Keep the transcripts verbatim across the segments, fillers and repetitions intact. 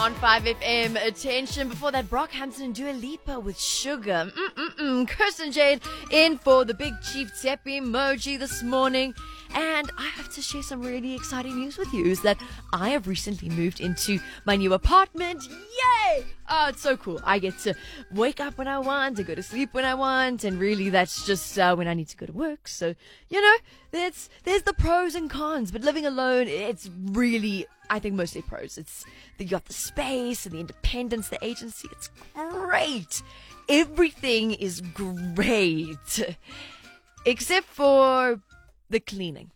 on five F M. Attention, before that, Brockhampton and Dua Lipa with Sugar. Mm-mm-mm. Kirsten Jade in for the Big Chief Tep emoji this morning. And I have to share some really exciting news with you, is that I have recently moved into my new apartment. Yay! Oh, it's so cool. I get to wake up when I want, to go to sleep when I want, and really that's just uh, when I need to go to work. So, you know, there's, there's the pros and cons, but living alone, it's really, I think, mostly pros. It's you got the space and the independence, the agency. It's great. Everything is great. Except for the cleaning.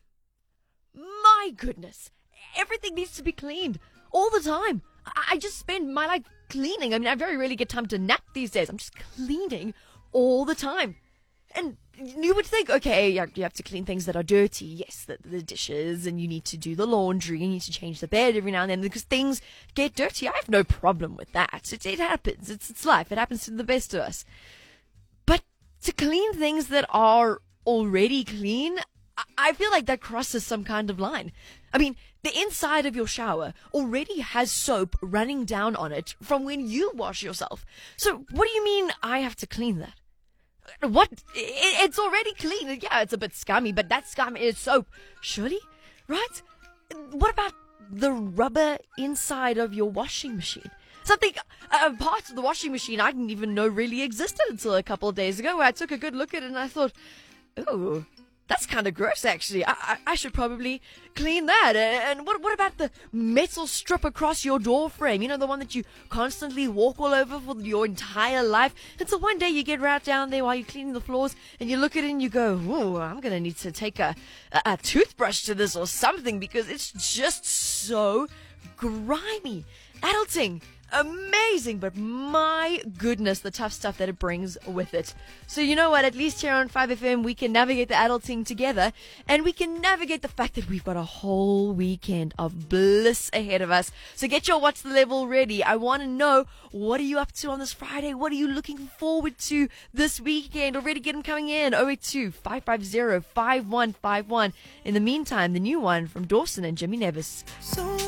My goodness. Everything needs to be cleaned all the time. I, I just spend my life cleaning. I mean, I very rarely get time to nap these days. I'm just cleaning all the time. And you would think, okay, you have to clean things that are dirty. Yes, the, the dishes, and you need to do the laundry. You need to change the bed every now and then because things get dirty. I have no problem with that. It, it happens. It's, it's life. It happens to the best of us. But to clean things that are already clean, I feel like that crosses some kind of line. I mean, the inside of your shower already has soap running down on it from when you wash yourself. So what do you mean I have to clean that? What? It's already clean. Yeah, it's a bit scummy, but that scum is soap. Surely? Right? What about the rubber inside of your washing machine? Something, uh, parts of the washing machine I didn't even know really existed until a couple of days ago, where I took a good look at it and I thought, oh, that's kind of gross, actually. I, I I should probably clean that. And what what about the metal strip across your door frame? You know, the one that you constantly walk all over for your entire life. And so one day you get right down there while you're cleaning the floors and you look at it and you go, oh, I'm going to need to take a, a, a toothbrush to this or something because it's just so grimy. Adulting. Amazing, but my goodness, the tough stuff that it brings with it. So you know what, at least here on five F M, we can navigate the adulting together, and we can navigate the fact that we've got a whole weekend of bliss ahead of us. So get your What's the Level ready. I want to know, what are you up to on this Friday? What are you looking forward to this weekend? Already get them coming in. oh eight two, five five zero, five one five one. In the meantime, the new one from Dawson and Jimmy Nevis. So